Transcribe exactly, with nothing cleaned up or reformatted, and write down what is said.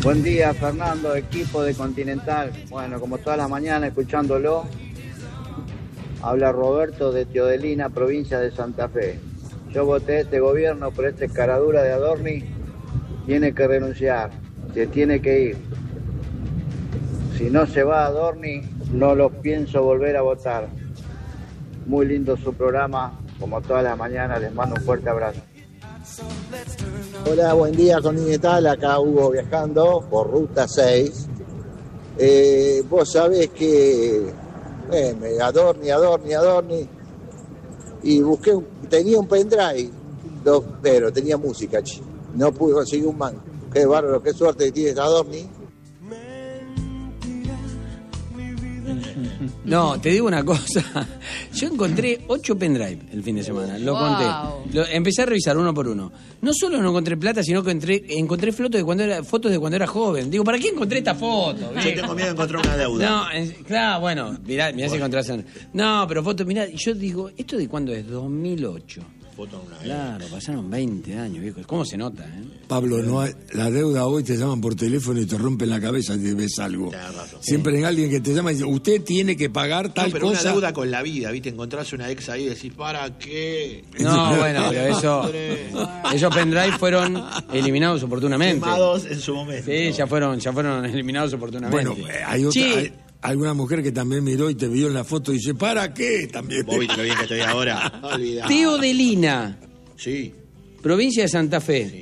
Buen día, Fernando, equipo de Continental. Bueno, como todas las mañanas, escuchándolo, habla Roberto de Teodelina, provincia de Santa Fe. Yo voté este gobierno por esta escaradura de Adorni. Tiene que renunciar, se tiene que ir. Si no se va Adorni, no los pienso volver a votar. Muy lindo su programa, como todas las mañanas, les mando un fuerte abrazo. Hola, buen día Continental, acá Hugo viajando por Ruta seis. Eh, vos sabés que eh, me Adorni, Adorni, Adorni, y busqué, un, tenía un pendrive, dos, pero tenía música, ch. No pude conseguir un mango. Qué bárbaro, qué suerte que tienes Adorni. No, te digo una cosa. Yo encontré ocho pendrive el fin de semana. Lo Wow. conté. Lo, empecé a revisar uno por uno. No solo no encontré plata, sino que entré, encontré fotos de cuando era, fotos de cuando era joven. Digo, ¿para qué encontré esta foto? Yo tengo miedo de encontrar una deuda. No, es, claro, bueno, mirá, mirá si encontrás. No, pero fotos, mirá, yo digo, ¿esto de cuándo es? dos mil ocho. Foto una Claro, pasaron veinte años, viejo. ¿Cómo se nota, eh? Pablo, no hay, la deuda hoy te llaman por teléfono y te rompen la cabeza si ves algo. Razón. Siempre hay alguien que te llama y dice, usted tiene que pagar tal no, pero cosa. una deuda con la vida, ¿viste? Encontrás una ex ahí y decís, ¿para qué? No, bueno, pero eso, esos pendrive fueron eliminados oportunamente. Quemados en su momento. Sí, ya fueron, ya fueron eliminados oportunamente. Bueno, eh, hay otra, Sí. hay alguna mujer que también miró y te vio en la foto y dice, ¿para qué? También. Vos viste lo bien que estoy ahora. Olvidá. Teodelina, Sí. provincia de Santa Fe. Sí.